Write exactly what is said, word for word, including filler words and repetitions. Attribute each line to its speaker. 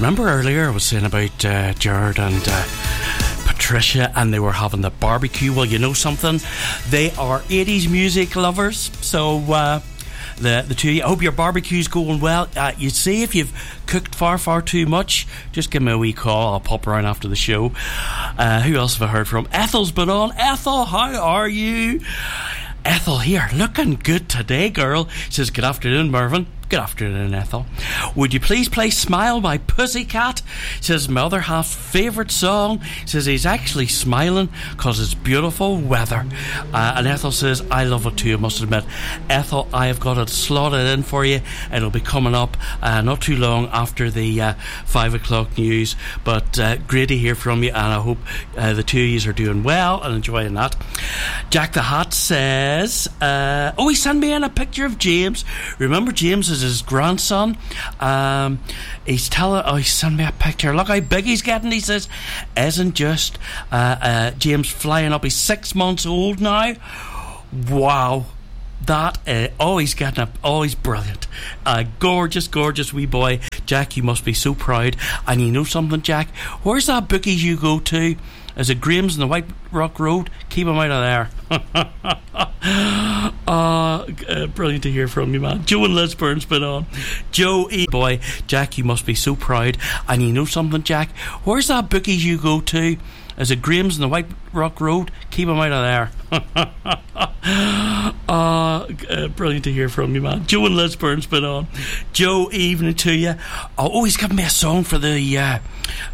Speaker 1: remember earlier I was saying about uh, Jared and uh, Patricia, and they were having the barbecue. Well, you know something? They are eighties music lovers, so uh, the the two of you, I hope your barbecue's going well. Uh, you see, if you've cooked far, far too much, just give me a wee call. I'll pop around after the show. Uh, who else have I heard from? Ethel's been on. Ethel, how are you? Ethel here, looking good today, girl. She says, good afternoon, Mervyn. Good afternoon, Ethel. Would you please play Smile by Pussycat? She says, my other half's favourite song. She says, he's actually smiling because it's beautiful weather. Uh, and Ethel says, I love it too, I must admit. Ethel, I have got it slotted in for you. It'll be coming up uh, not too long after the uh, five o'clock news. But uh, great to hear from you, and I hope uh, the two of you are doing well and enjoying that. Jack the Hat says, uh, oh, he sent me in a picture of James. Remember, James is his grandson. Um, he's telling, oh, he sent me a picture. Look how big he's getting. He says, isn't just uh, uh, James flying up? He's six months old now. Wow. That, uh, oh, he's getting up. Oh, he's brilliant. Uh, gorgeous, gorgeous wee boy. Jack, you must be so proud. And you know something, Jack? Where's that bookies you go to? Is it Graham's on the White Rock Road? Keep him out of there. uh, uh, brilliant to hear from you, man. Joe and Liz Burns been on. Joe E. Boy, Jack, you must be so proud. And you know something, Jack? Where's that bookies you go to? Is it Graham's on the White Rock Road? Keep him out of there. uh, uh, brilliant to hear from you, man. Joe and Liz Burns been on. Joe, evening to you. Oh, oh he's given me a song for the... Uh,